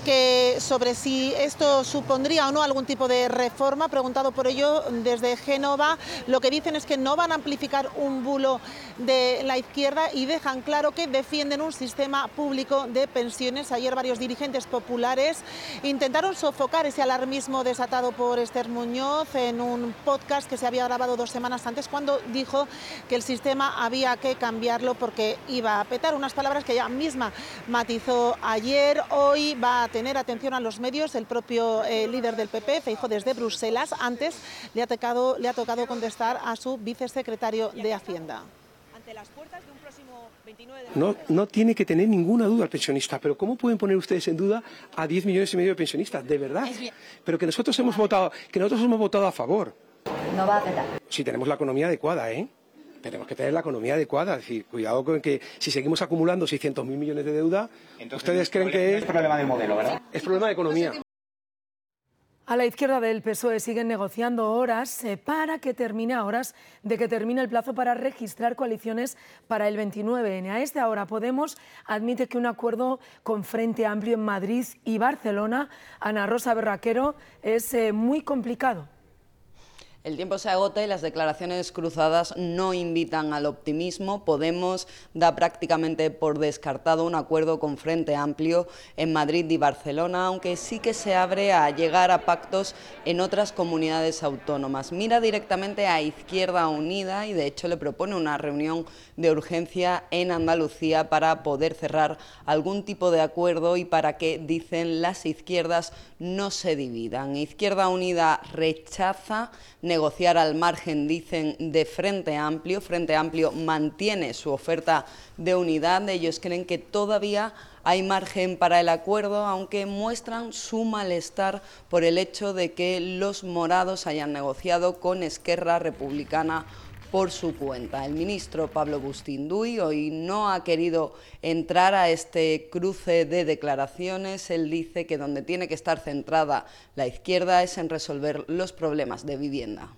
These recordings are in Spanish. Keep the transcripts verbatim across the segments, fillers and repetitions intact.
que sobre si esto supondría o no algún tipo de reforma. Preguntado por ello desde Génova, lo que dicen es que no van a amplificar un bulo de la izquierda y dejan claro que defienden un sistema público de pensiones. Ayer varios dirigentes populares intentaron sofocar ese alarmismo desatado por Esther Muñoz en un podcast que se había grabado dos semanas antes, cuando dijo que el sistema había que cambiarlo porque iba a petar. Unas palabras que ella misma matizó ayer. Hoy va a tener atención a los medios el propio eh, líder del P P, Feijóo, desde Bruselas. Antes le ha tocado, le ha tocado contestar a su vicesecretario de Hacienda. Las puertas de un próximo veintinueve de no, no tiene que tener ninguna duda el pensionista, pero ¿cómo pueden poner ustedes en duda a diez millones y medio de pensionistas? De verdad. Pero que nosotros hemos votado, que nosotros hemos votado a favor. No va a petar. Si tenemos la economía adecuada, ¿eh? Tenemos que tener la economía adecuada. Es decir, cuidado con que si seguimos acumulando seiscientos mil millones de deuda, entonces, ¿ustedes creen que es problema del modelo, verdad? Es problema de economía? A la izquierda del P S O E siguen negociando horas eh, para que termine a horas de que termine el plazo para registrar coaliciones para el veintinueve ene. A esta hora Podemos admite que un acuerdo con Frente Amplio en Madrid y Barcelona, Ana Rosa Berraquero, es eh, muy complicado. El tiempo se agota y las declaraciones cruzadas no invitan al optimismo. Podemos da prácticamente por descartado un acuerdo con Frente Amplio en Madrid y Barcelona, aunque sí que se abre a llegar a pactos en otras comunidades autónomas. Mira directamente a Izquierda Unida y de hecho le propone una reunión de urgencia en Andalucía para poder cerrar algún tipo de acuerdo y para que, dicen, las izquierdas no se dividan. Izquierda Unida rechaza negociar al margen, dicen, de Frente Amplio. Frente Amplio mantiene su oferta de unidad. Ellos creen que todavía hay margen para el acuerdo, aunque muestran su malestar por el hecho de que los morados hayan negociado con Esquerra Republicana por su cuenta. El ministro Pablo Bustinduy hoy no ha querido entrar a este cruce de declaraciones. Él dice que donde tiene que estar centrada la izquierda es en resolver los problemas de vivienda.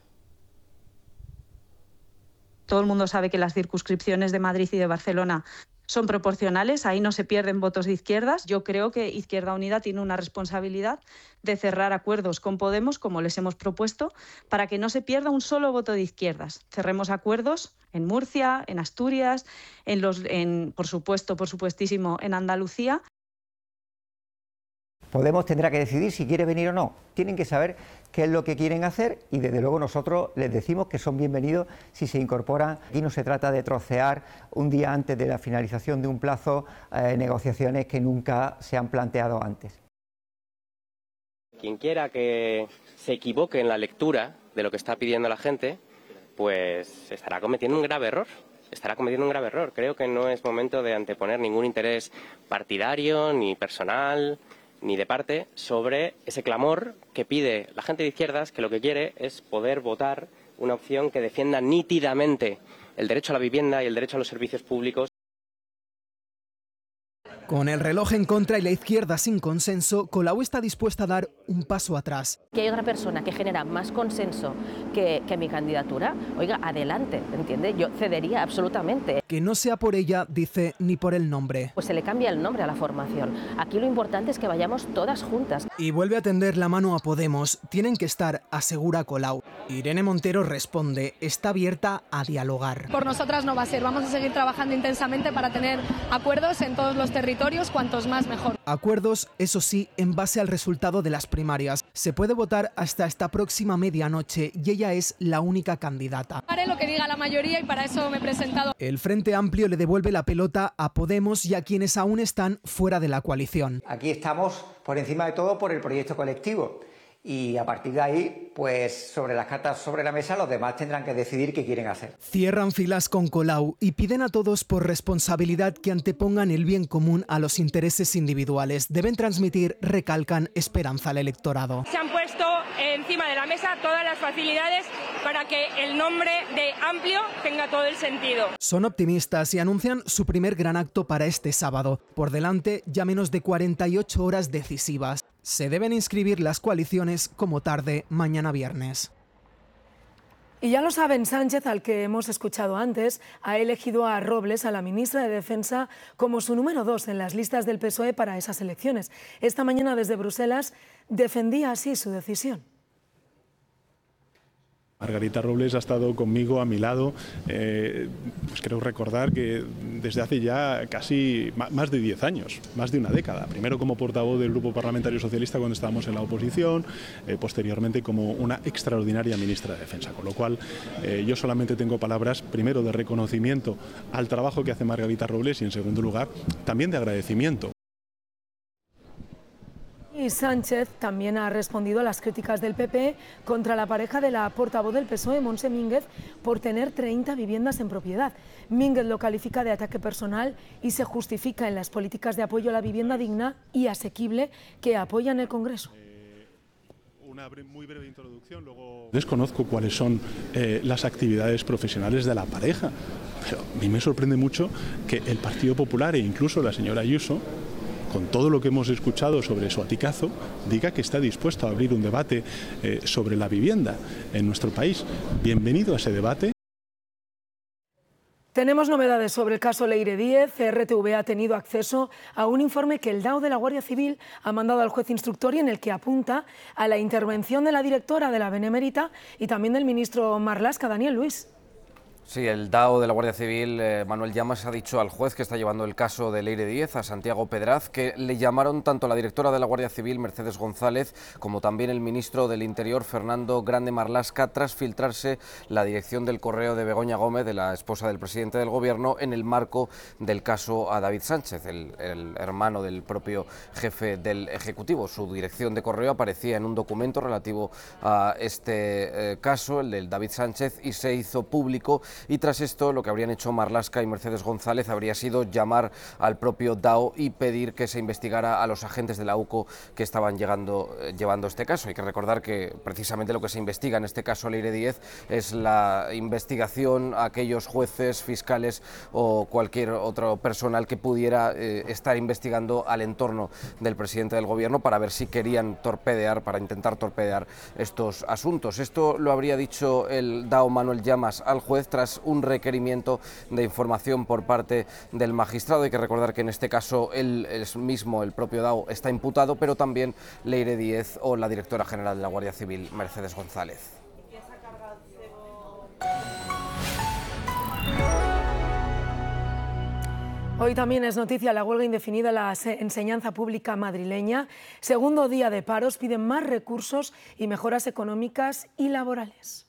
Todo el mundo sabe que las circunscripciones de Madrid y de Barcelona son proporcionales, ahí no se pierden votos de izquierdas. Yo creo que Izquierda Unida tiene una responsabilidad de cerrar acuerdos con Podemos, como les hemos propuesto, para que no se pierda un solo voto de izquierdas. Cerremos acuerdos en Murcia, en Asturias, en los, en, por supuesto, por supuestísimo, en Andalucía. Podemos tendrá que decidir si quiere venir o no. Tienen que saber qué es lo que quieren hacer y desde luego nosotros les decimos que son bienvenidos si se incorporan. Aquí no se trata de trocear un día antes de la finalización de un plazo eh, negociaciones que nunca se han planteado antes. Quien quiera que se equivoque en la lectura de lo que está pidiendo la gente, pues estará cometiendo un grave error. Estará cometiendo un grave error. Creo que no es momento de anteponer ningún interés partidario ni personal ni de parte sobre ese clamor que pide la gente de izquierdas, que lo que quiere es poder votar una opción que defienda nítidamente el derecho a la vivienda y el derecho a los servicios públicos. Con el reloj en contra y la izquierda sin consenso, Colau está dispuesta a dar un paso atrás. Que hay otra persona que genera más consenso que, que mi candidatura, oiga, adelante, ¿entiende? Yo cedería absolutamente. Que no sea por ella, dice, ni por el nombre. Pues se le cambia el nombre a la formación. Aquí lo importante es que vayamos todas juntas. Y vuelve a tender la mano a Podemos. Tienen que estar, asegura Colau. Irene Montero responde, está abierta a dialogar. Por nosotras no va a ser, vamos a seguir trabajando intensamente para tener acuerdos en todos los territorios. Cuantos más mejor. Acuerdos, eso sí, en base al resultado de las primarias. Se puede votar hasta esta próxima medianoche y ella es la única candidata. Haré lo que diga la mayoría y para eso me he presentado. El Frente Amplio le devuelve la pelota a Podemos y a quienes aún están fuera de la coalición. Aquí estamos por encima de todo por el proyecto colectivo. Y a partir de ahí, pues sobre las cartas sobre la mesa, los demás tendrán que decidir qué quieren hacer. Cierran filas con Colau y piden a todos por responsabilidad que antepongan el bien común a los intereses individuales. Deben transmitir, recalcan, esperanza al electorado. Se han puesto encima de la mesa todas las facilidades para que el nombre de Amplio tenga todo el sentido. Son optimistas y anuncian su primer gran acto para este sábado. Por delante, ya menos de cuarenta y ocho horas decisivas. Se deben inscribir las coaliciones como tarde mañana viernes. Y ya lo saben, Sánchez, al que hemos escuchado antes, ha elegido a Robles, a la ministra de Defensa, como su número dos en las listas del P S O E para esas elecciones. Esta mañana desde Bruselas defendía así su decisión. Margarita Robles ha estado conmigo a mi lado, eh, pues creo recordar que desde hace ya casi más de diez años, más de una década. Primero como portavoz del Grupo Parlamentario Socialista cuando estábamos en la oposición, eh, posteriormente como una extraordinaria ministra de Defensa. Con lo cual eh, yo solamente tengo palabras, primero de reconocimiento al trabajo que hace Margarita Robles y en segundo lugar también de agradecimiento. Y Sánchez también ha respondido a las críticas del P P contra la pareja de la portavoz del P S O E, Montse Mínguez, por tener treinta viviendas en propiedad. Mínguez lo califica de ataque personal y se justifica en las políticas de apoyo a la vivienda digna y asequible que apoya en el Congreso. Una muy breve introducción, luego... Desconozco cuáles son eh, las actividades profesionales de la pareja, pero a mí me sorprende mucho que el Partido Popular e incluso la señora Ayuso, con todo lo que hemos escuchado sobre su aticazo, diga que está dispuesto a abrir un debate eh, sobre la vivienda en nuestro país. Bienvenido a ese debate. Tenemos novedades sobre el caso Leire Díez. R T V ha tenido acceso a un informe que el D A O de la Guardia Civil ha mandado al juez instructor y en el que apunta a la intervención de la directora de la Benemérita y también del ministro Marlaska, Daniel Luis. Sí, el D A O de la Guardia Civil, eh, Manuel Llamas, ha dicho al juez que está llevando el caso de Leire Díez, a Santiago Pedraz, que le llamaron tanto la directora de la Guardia Civil, Mercedes González, como también el ministro del Interior, Fernando Grande Marlaska, tras filtrarse la dirección del correo de Begoña Gómez, de la esposa del presidente del Gobierno, en el marco del caso a David Sánchez, el, el hermano del propio jefe del Ejecutivo. Su dirección de correo aparecía en un documento relativo a este eh, caso, el del David Sánchez, y se hizo público. Y tras esto, lo que habrían hecho Marlaska y Mercedes González habría sido llamar al propio D A O y pedir que se investigara a los agentes de la U C O que estaban llegando, eh, llevando este caso. Hay que recordar que precisamente lo que se investiga en este caso Leire Díez es la investigación a aquellos jueces, fiscales o cualquier otro personal que pudiera eh, estar investigando al entorno del presidente del Gobierno para ver si querían torpedear, para intentar torpedear estos asuntos. Esto lo habría dicho el D A O Manuel Llamas al juez tras un requerimiento de información por parte del magistrado. Hay que recordar que en este caso él es mismo, el propio D A O, está imputado, pero también Leire Díez o la directora general de la Guardia Civil, Mercedes González. Hoy también es noticia la huelga indefinida en la enseñanza pública madrileña. Segundo día de paros, piden más recursos y mejoras económicas y laborales.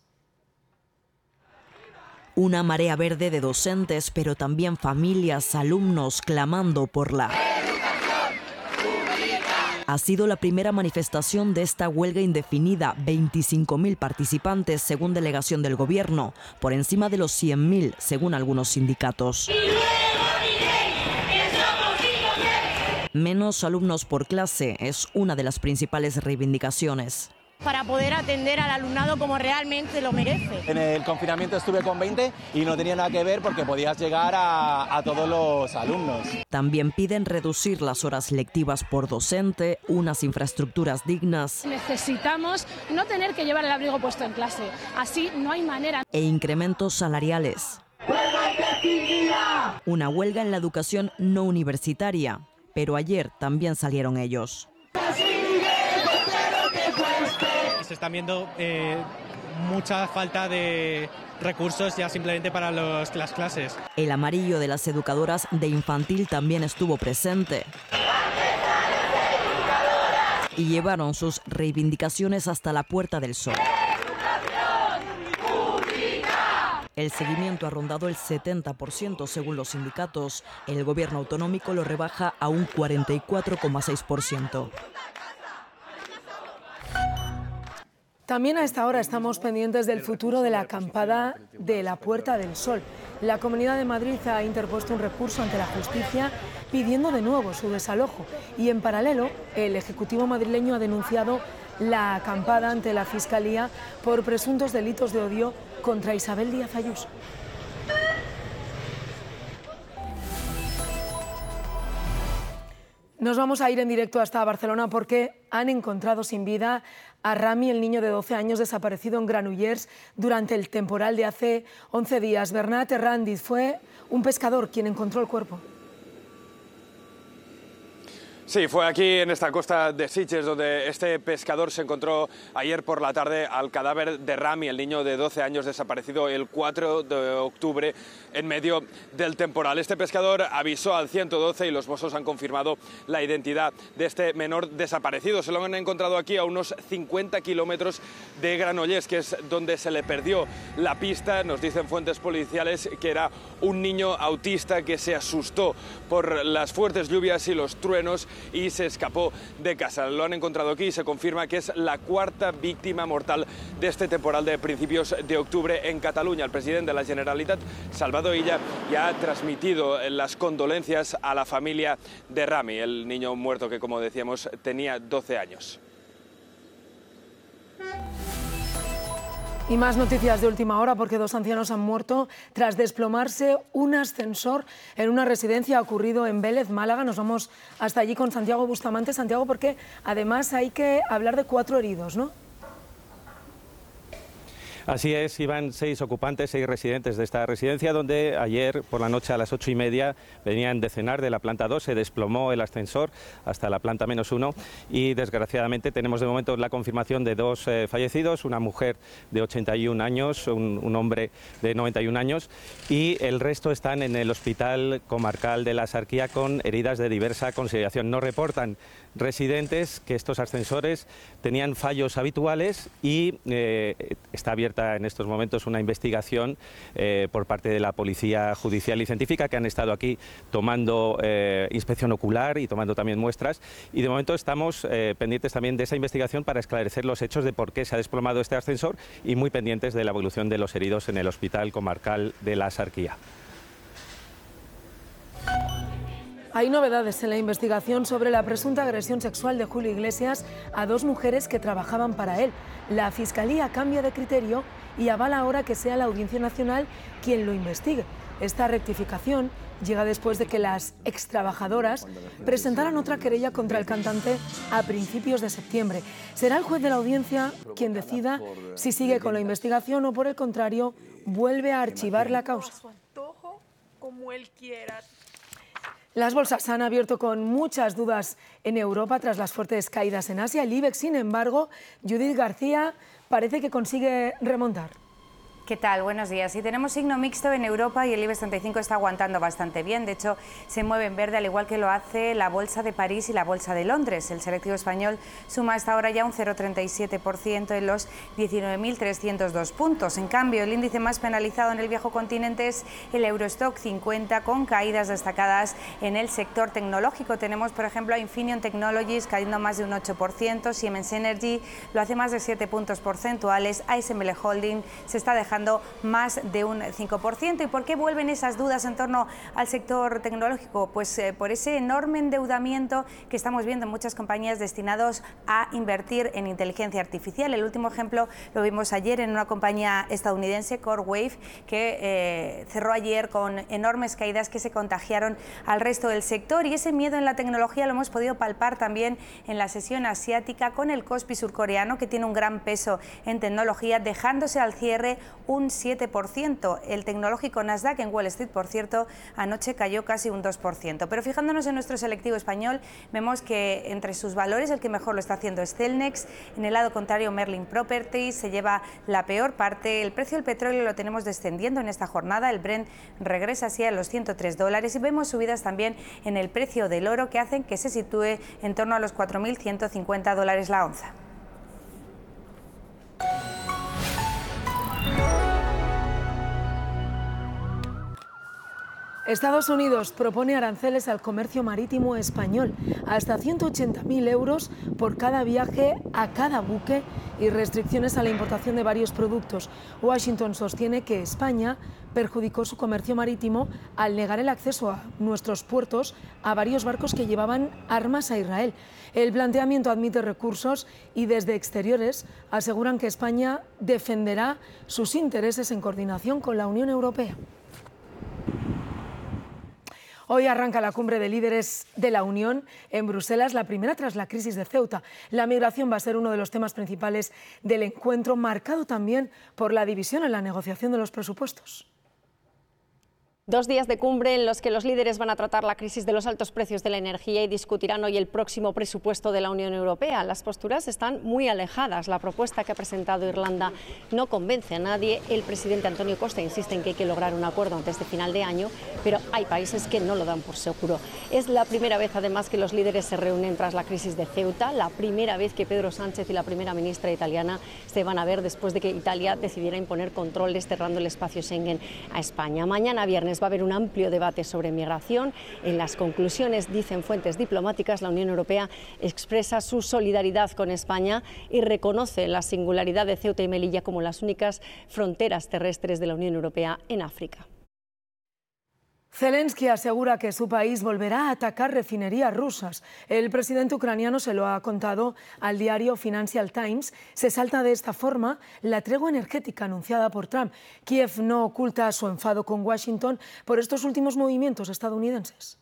Una marea verde de docentes, pero también familias, alumnos clamando por la Ha sido la primera manifestación de esta huelga indefinida, veinticinco mil participantes según delegación del Gobierno, por encima de los cien mil según algunos sindicatos. Menos alumnos por clase es una de las principales reivindicaciones. Para poder atender al alumnado como realmente lo merece. En el confinamiento estuve con veinte y no tenía nada que ver porque podías llegar a, a todos los alumnos. También piden reducir las horas lectivas por docente, unas infraestructuras dignas. Necesitamos no tener que llevar el abrigo puesto en clase, así no hay manera. E incrementos salariales. Una huelga en la educación no universitaria, pero ayer también salieron ellos. Se están viendo eh, mucha falta de recursos ya simplemente para los, las clases. El amarillo de las educadoras de infantil también estuvo presente. Y llevaron sus reivindicaciones hasta la Puerta del Sol. El seguimiento ha rondado el setenta por ciento según los sindicatos. El gobierno autonómico lo rebaja a un cuarenta y cuatro coma seis por ciento. También a esta hora estamos pendientes del futuro de la acampada de la Puerta del Sol. La Comunidad de Madrid ha interpuesto un recurso ante la justicia pidiendo de nuevo su desalojo. Y en paralelo, el Ejecutivo madrileño ha denunciado la acampada ante la Fiscalía por presuntos delitos de odio contra Isabel Díaz Ayuso. Nos vamos a ir en directo hasta Barcelona porque han encontrado sin vida a Rami, el niño de doce años desaparecido en Granollers durante el temporal de hace once días. Bernat Herrandiz fue un pescador quien encontró el cuerpo. Sí, fue aquí en esta costa de Sitges donde este pescador se encontró ayer por la tarde al cadáver de Rami, el niño de doce años desaparecido el cuatro de octubre en medio del temporal. Este pescador avisó al ciento doce y los Mossos han confirmado la identidad de este menor desaparecido. Se lo han encontrado aquí a unos cincuenta kilómetros de Granollers, que es donde se le perdió la pista. Nos dicen fuentes policiales que era un niño autista que se asustó por las fuertes lluvias y los truenos y se escapó de casa. Lo han encontrado aquí y se confirma que es la cuarta víctima mortal de este temporal de principios de octubre en Cataluña. El presidente de la Generalitat, Salvador Illa, ya ha transmitido las condolencias a la familia de Rami, el niño muerto que, como decíamos, tenía doce años. Y más noticias de última hora porque dos ancianos han muerto tras desplomarse un ascensor en una residencia ocurrido en Vélez, Málaga. Nos vamos hasta allí con Santiago Bustamante. Santiago, porque además hay que hablar de cuatro heridos, ¿no? Así es, iban seis ocupantes, seis residentes de esta residencia, donde ayer por la noche a las ocho y media venían de cenar de la planta dos, se desplomó el ascensor hasta la planta menos uno y desgraciadamente tenemos de momento la confirmación de dos eh, fallecidos, una mujer de ochenta y un años, un, un hombre de noventa y un años y el resto están en el Hospital Comarcal de la Sarquía con heridas de diversa consideración. No reportan residentes que estos ascensores tenían fallos habituales y eh, está abierta en estos momentos una investigación eh, por parte de la Policía Judicial y Científica, que han estado aquí tomando eh, inspección ocular y tomando también muestras, y de momento estamos eh, pendientes también de esa investigación para esclarecer los hechos de por qué se ha desplomado este ascensor y muy pendientes de la evolución de los heridos en el Hospital Comarcal de la Sarquía. Hay novedades en la investigación sobre la presunta agresión sexual de Julio Iglesias a dos mujeres que trabajaban para él. La Fiscalía cambia de criterio y avala ahora que sea la Audiencia Nacional quien lo investigue. Esta rectificación llega después de que las extrabajadoras presentaran otra querella contra el cantante a principios de septiembre. Será el juez de la audiencia quien decida si sigue con la investigación o, por el contrario, vuelve a archivar la causa. Como él quiera. Las bolsas han abierto con muchas dudas en Europa tras las fuertes caídas en Asia. El IBEX, sin embargo, Judith García, parece que consigue remontar. ¿Qué tal? Buenos días. Sí, tenemos signo mixto en Europa y el IBEX treinta y cinco está aguantando bastante bien. De hecho, se mueve en verde, al igual que lo hace la Bolsa de París y la Bolsa de Londres. El selectivo español suma hasta ahora ya un cero coma treinta y siete por ciento en los diecinueve mil trescientos dos puntos. En cambio, el índice más penalizado en el viejo continente es el Eurostock cincuenta, con caídas destacadas en el sector tecnológico. Tenemos, por ejemplo, a Infineon Technologies cayendo más de un ocho por ciento, Siemens Energy lo hace más de siete puntos porcentuales, A S M L Holding se está dejando más de un cinco por ciento. ¿Y por qué vuelven esas dudas en torno al sector tecnológico? Pues eh, por ese enorme endeudamiento que estamos viendo en muchas compañías destinados a invertir en inteligencia artificial. El último ejemplo lo vimos ayer en una compañía estadounidense, CoreWeave, que eh, cerró ayer con enormes caídas que se contagiaron al resto del sector, y ese miedo en la tecnología lo hemos podido palpar también en la sesión asiática con el Kospi surcoreano, que tiene un gran peso en tecnología, dejándose al cierre un siete por ciento. El tecnológico Nasdaq en Wall Street, por cierto, anoche cayó casi un dos por ciento. Pero fijándonos en nuestro selectivo español, vemos que entre sus valores el que mejor lo está haciendo es Celnex. En el lado contrario, Merlin Properties se lleva la peor parte. El precio del petróleo lo tenemos descendiendo en esta jornada. El Brent regresa así a los ciento tres dólares y vemos subidas también en el precio del oro que hacen que se sitúe en torno a los cuatro mil ciento cincuenta dólares la onza. Estados Unidos propone aranceles al comercio marítimo español, hasta ciento ochenta mil euros por cada viaje a cada buque y restricciones a la importación de varios productos. Washington sostiene que España perjudicó su comercio marítimo al negar el acceso a nuestros puertos a varios barcos que llevaban armas a Israel. El planteamiento admite recursos y desde exteriores aseguran que España defenderá sus intereses en coordinación con la Unión Europea. Hoy arranca la cumbre de líderes de la Unión en Bruselas, la primera tras la crisis de Ceuta. La migración va a ser uno de los temas principales del encuentro, marcado también por la división en la negociación de los presupuestos. Dos días de cumbre en los que los líderes van a tratar la crisis de los altos precios de la energía y discutirán hoy el próximo presupuesto de la Unión Europea. Las posturas están muy alejadas. La propuesta que ha presentado Irlanda no convence a nadie. El presidente Antonio Costa insiste en que hay que lograr un acuerdo antes de final de año, pero hay países que no lo dan por seguro. Es la primera vez, además, que los líderes se reúnen tras la crisis de Ceuta, la primera vez que Pedro Sánchez y la primera ministra italiana se van a ver después de que Italia decidiera imponer controles cerrando el espacio Schengen a España. Mañana viernes va a haber un amplio debate sobre migración. En las conclusiones, dicen fuentes diplomáticas, la Unión Europea expresa su solidaridad con España y reconoce la singularidad de Ceuta y Melilla como las únicas fronteras terrestres de la Unión Europea en África. Zelensky asegura que su país volverá a atacar refinerías rusas. El presidente ucraniano se lo ha contado al diario Financial Times. Se salta de esta forma la tregua energética anunciada por Trump. Kiev no oculta su enfado con Washington por estos últimos movimientos estadounidenses.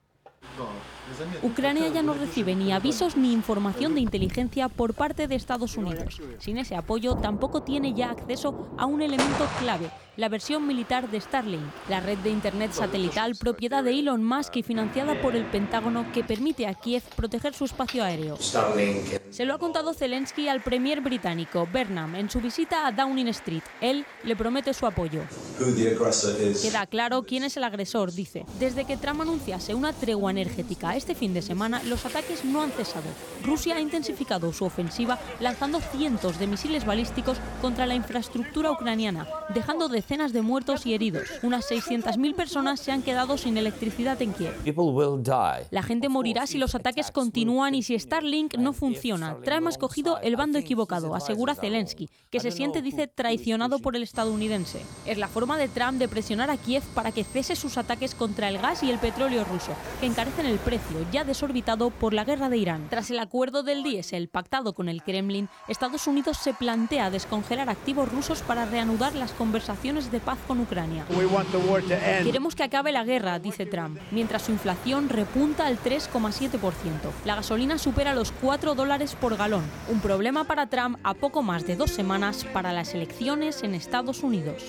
Ucrania ya no recibe ni avisos ni información de inteligencia por parte de Estados Unidos. Sin ese apoyo, tampoco tiene ya acceso a un elemento clave, la versión militar de Starlink, la red de Internet satelital propiedad de Elon Musk y financiada por el Pentágono que permite a Kiev proteger su espacio aéreo. Se lo ha contado Zelensky al premier británico, Burnham, en su visita a Downing Street. Él le promete su apoyo. Queda claro quién es el agresor, dice. Desde que Trump anunciase una tregua energética este fin de semana, los ataques no han cesado. Rusia ha intensificado su ofensiva lanzando cientos de misiles balísticos contra la infraestructura ucraniana, dejando decenas de muertos y heridos. Unas seiscientas mil personas se han quedado sin electricidad en Kiev. La gente morirá si los ataques continúan y si Starlink no funciona. Trump ha escogido el bando equivocado, asegura Zelensky, que se siente, dice, traicionado por el estadounidense. Es la forma de Trump de presionar a Kiev para que cese sus ataques contra el gas y el petróleo ruso, que encarecen el precio, ya desorbitado por la guerra de Irán. Tras el acuerdo del diésel pactado con el Kremlin, Estados Unidos se plantea descongelar activos rusos para reanudar las conversaciones de paz con Ucrania. Queremos que acabe la guerra, dice Trump, mientras su inflación repunta al tres coma siete por ciento. La gasolina supera los cuatro dólares por galón, un problema para Trump a poco más de dos semanas para las elecciones en Estados Unidos.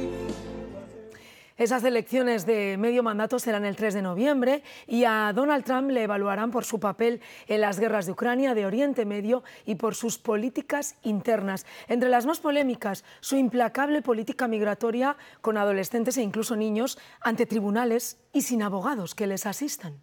Esas elecciones de medio mandato serán el tres de noviembre y a Donald Trump le evaluarán por su papel en las guerras de Ucrania, de Oriente Medio y por sus políticas internas. Entre las más polémicas, su implacable política migratoria con adolescentes e incluso niños ante tribunales y sin abogados que les asistan.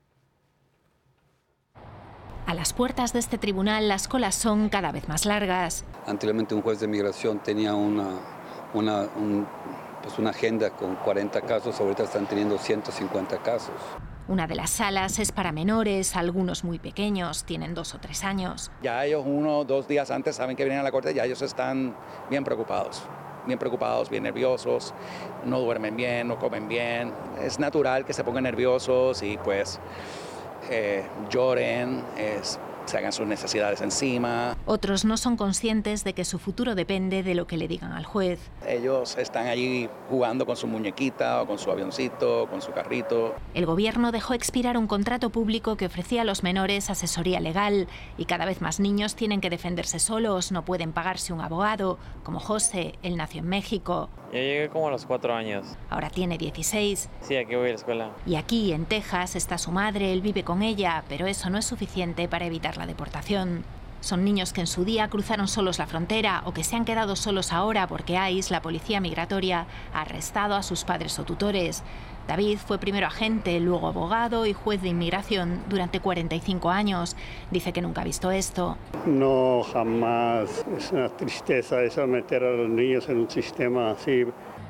A las puertas de este tribunal las colas son cada vez más largas. Anteriormente un juez de migración tenía una, una, un, pues una agenda con cuarenta casos, ahorita están teniendo ciento cincuenta casos. Una de las salas es para menores, algunos muy pequeños, tienen dos o tres años. Ya ellos uno o dos días antes saben que vienen a la corte, ya ellos están bien preocupados. bien preocupados, bien nerviosos, no duermen bien, no comen bien. Es natural que se pongan nerviosos y pues eh, lloren, es, se hagan sus necesidades encima. Otros no son conscientes de que su futuro depende de lo que le digan al juez. Ellos están allí jugando con su muñequita o con su avioncito, con su carrito. El gobierno dejó expirar un contrato público que ofrecía a los menores asesoría legal y cada vez más niños tienen que defenderse solos, no pueden pagarse un abogado, como José, él nació en México. Yo llegué como a los cuatro años. Ahora tiene dieciséis. Sí, aquí voy a la escuela. Y aquí, en Texas, está su madre, él vive con ella, pero eso no es suficiente para evitar la deportación. Son niños que en su día cruzaron solos la frontera o que se han quedado solos ahora porque ICE, la policía migratoria, ha arrestado a sus padres o tutores. David fue primero agente, luego abogado y juez de inmigración durante cuarenta y cinco años. Dice que nunca ha visto esto. No, jamás. Es una tristeza eso, meter a los niños en un sistema así.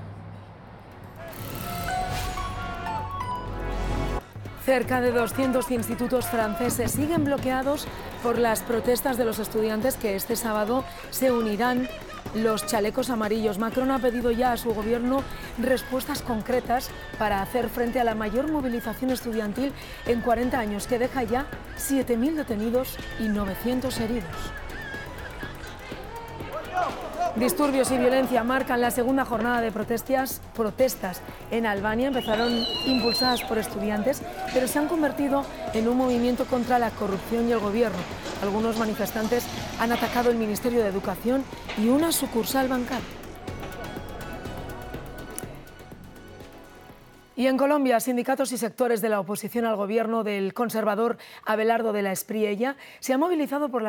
Cerca de doscientos institutos franceses siguen bloqueados por las protestas de los estudiantes que este sábado se unirán los chalecos amarillos. Macron ha pedido ya a su gobierno respuestas concretas para hacer frente a la mayor movilización estudiantil en cuarenta años, que deja ya siete mil detenidos y novecientos heridos. Disturbios y violencia marcan la segunda jornada de protestas, protestas en Albania. Empezaron impulsadas por estudiantes, pero se han convertido en un movimiento contra la corrupción y el gobierno. Algunos manifestantes han atacado el Ministerio de Educación y una sucursal bancaria. Y en Colombia, sindicatos y sectores de la oposición al gobierno del conservador Abelardo de la Espriella se han movilizado por la